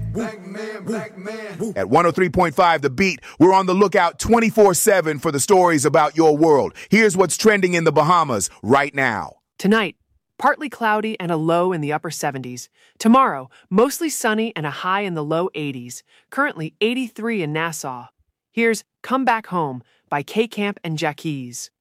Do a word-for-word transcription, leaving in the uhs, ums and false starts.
At one oh three point five The Beat, we're on the lookout twenty-four seven for the stories about your world. Here's what's trending in the Bahamas right now. Tonight, partly cloudy and a low in the upper seventies. Tomorrow, mostly sunny and a high in the low eighties. Currently eighty-three in Nassau. Here's Come Back Home by K-Camp and Jacquees.